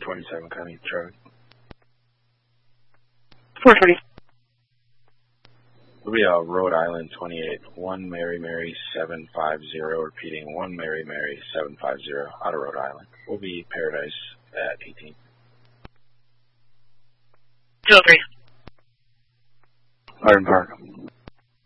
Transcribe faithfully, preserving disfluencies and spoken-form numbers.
twenty-seven coming, Charlie. four forty. We'll be uh, Rhode Island twenty-eight, one Mary Mary seven five zero, repeating one Mary Mary seven five zero, out of Rhode Island. We'll be Paradise at eighteen. two oh three. Iron Park.